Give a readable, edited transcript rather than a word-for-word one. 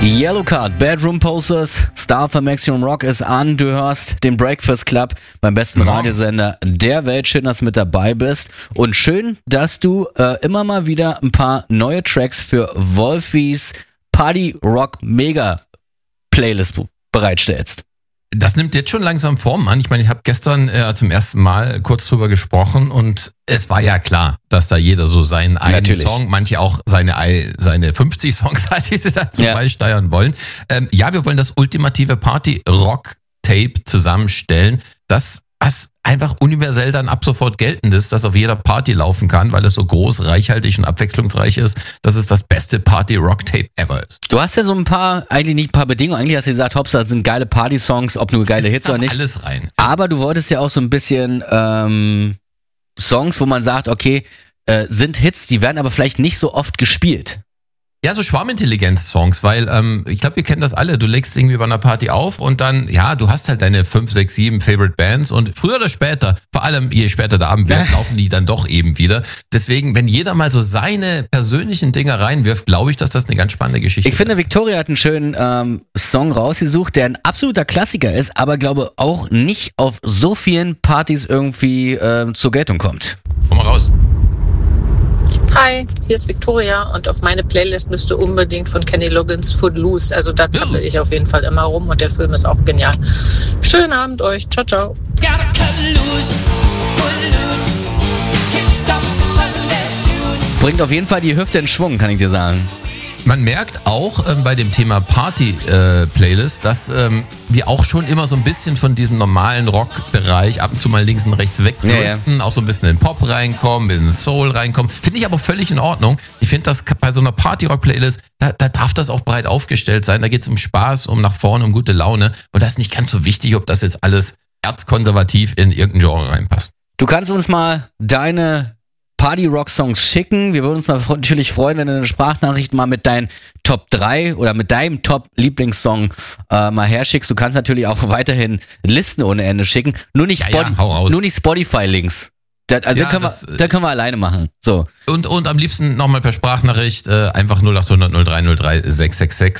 Yellowcard, Bedroom Posters, Star für Maximum Rock ist an. Du hörst den Breakfast Club beim besten Radiosender der Welt. Schön, dass du mit dabei bist. Und schön, dass du immer mal wieder ein paar neue Tracks für Wolfis Party Rock Mega Playlist bereitstellst. Das nimmt jetzt schon langsam Form an. Ich meine, ich habe gestern zum ersten Mal kurz drüber gesprochen und es war ja klar, dass da jeder so seinen eigenen Song, manche auch seine 50 Songs, die sie dazu beisteuern wollen. Wir wollen das ultimative Party-Rock-Tape zusammenstellen, das was einfach universell dann ab sofort geltend ist, das auf jeder Party laufen kann, weil es so groß, reichhaltig und abwechslungsreich ist, dass es das beste Party-Rock-Tape ever ist. Du hast ja so ein paar, eigentlich nicht ein paar Bedingungen, eigentlich hast du gesagt, Hops, das sind geile Party-Songs, ob nur geile Hits oder nicht. Alles rein. Aber du wolltest ja auch so ein bisschen Songs, wo man sagt, okay, sind Hits, die werden aber vielleicht nicht so oft gespielt. Ja, so Schwarmintelligenz-Songs, weil ich glaube, wir kennen das alle. Du legst irgendwie bei einer Party auf und dann, du hast halt deine 5, 6, 7 Favorite Bands und früher oder später, vor allem je später der Abend wird, laufen die dann doch eben wieder. Deswegen, wenn jeder mal so seine persönlichen Dinger reinwirft, glaube ich, dass das eine ganz spannende Geschichte ist. Ich finde, Victoria hat einen schönen Song rausgesucht, der ein absoluter Klassiker ist, aber glaube auch nicht auf so vielen Partys irgendwie zur Geltung kommt. Komm mal raus. Hi, hier ist Victoria und auf meine Playlist müsste unbedingt von Kenny Loggins Footloose. Also da zappel ich auf jeden Fall immer rum und der Film ist auch genial. Schönen Abend euch. Ciao, ciao. Bringt auf jeden Fall die Hüfte in Schwung, kann ich dir sagen. Man merkt auch bei dem Thema Party-Playlist, dass wir auch schon immer so ein bisschen von diesem normalen Rock-Bereich ab und zu mal links und rechts wegdriften, auch so ein bisschen in Pop reinkommen, in Soul reinkommen. Finde ich aber völlig in Ordnung. Ich finde, dass bei so einer Party-Rock-Playlist, da darf das auch breit aufgestellt sein. Da geht es um Spaß, um nach vorne, um gute Laune. Und das ist nicht ganz so wichtig, ob das jetzt alles erzkonservativ in irgendein Genre reinpasst. Du kannst uns mal deine Party-Rock-Songs schicken. Wir würden uns natürlich freuen, wenn du eine Sprachnachricht mal mit deinen Top 3 oder mit deinem Top-Lieblingssong mal herschickst. Du kannst natürlich auch weiterhin Listen ohne Ende schicken. Nur nicht Spotify-Links. Das können wir alleine machen. So. Und am liebsten nochmal per Sprachnachricht einfach 0800 03 03 666